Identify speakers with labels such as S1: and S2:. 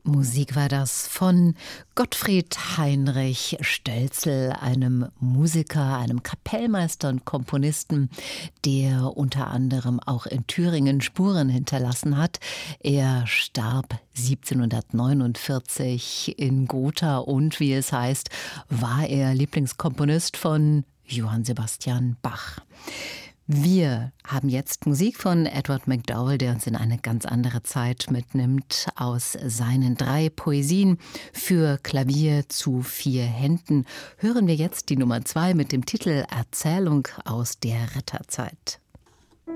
S1: Musik war das von Gottfried Heinrich Stelzel, einem Musiker, einem Kapellmeister und Komponisten, der unter anderem auch in Thüringen Spuren hinterlassen hat. Er starb 1749 in Gotha und, wie es heißt, war er Lieblingskomponist von Johann Sebastian Bach. Wir haben jetzt Musik von Edward MacDowell, der uns in eine ganz andere Zeit mitnimmt, aus seinen 3 Poesien für Klavier zu 4 Händen. Hören wir jetzt die Nummer 2 mit dem Titel Erzählung aus der Ritterzeit.